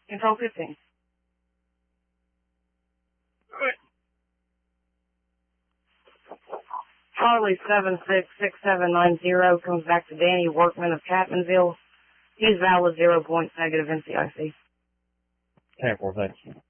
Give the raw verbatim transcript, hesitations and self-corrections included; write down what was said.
Control fifteen. Charlie seven six six seven nine zero comes back to Danny Workman of Catmanville. He's valid zero points negative N C I C. ten four, thanks.